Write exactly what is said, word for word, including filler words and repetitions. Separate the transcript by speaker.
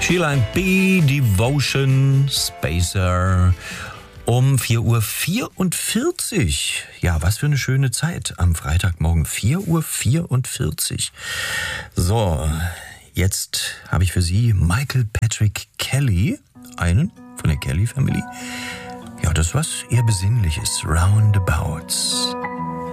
Speaker 1: Sheila and B, Devotion, Spacer. Um vier Uhr vierundvierzig. Ja, was für eine schöne Zeit am Freitagmorgen. vier Uhr vierundvierzig. So, jetzt habe ich für Sie Michael Patrick Kelly, einen von der Kelly Family. Ja, das ist was eher Besinnliches. Roundabouts.